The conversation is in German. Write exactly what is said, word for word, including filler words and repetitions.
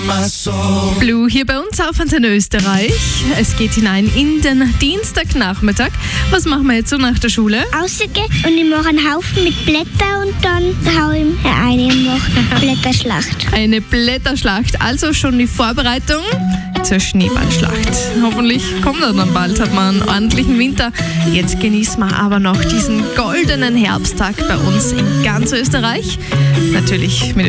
Blue hier bei uns auf Antenne Österreich. Es geht hinein in den Dienstagnachmittag. Was machen wir jetzt so nach der Schule? Rausgehen und ich mache einen Haufen mit Blättern und dann haue ich mir eine und mache Blätterschlacht. Eine Blätterschlacht, also schon die Vorbereitung zur Schneeballschlacht. Hoffentlich kommt er dann bald, hat man einen ordentlichen Winter. Jetzt genießen wir aber noch diesen goldenen Herbsttag bei uns in ganz Österreich. Natürlich mit